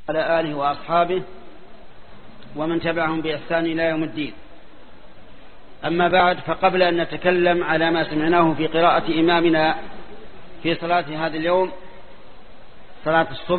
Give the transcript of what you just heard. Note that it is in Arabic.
وعلى آله وأصحابه ومن تبعهم بإحسان إلى يوم الدين. أما بعد، فقبل أن نتكلم على ما سمعناه في قراءة إمامنا في صلاة هذا اليوم، صلاة الصبح،